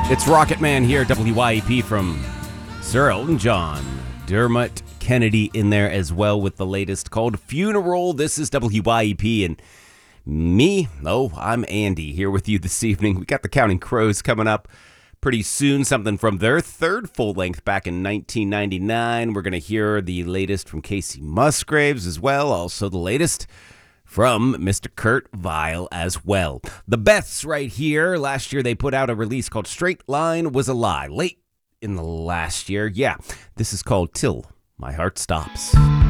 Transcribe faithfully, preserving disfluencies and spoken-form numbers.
It's Rocket Man here, W Y E P from Sir Elton John. Dermot Kennedy in there as well with the latest called Funeral. This is W Y E P and me, oh, I'm Andy here with you this evening. We got the Counting Crows coming up pretty soon, something from their third full length back in nineteen ninety-nine. We're going to hear the latest from Casey Musgraves as well, also the latest from Mister Kurt Vile as well. The Beths right here. Last year they put out a release called Straight Line Was a Lie. Late in the last year. Yeah, this is called Till My Heart Stops.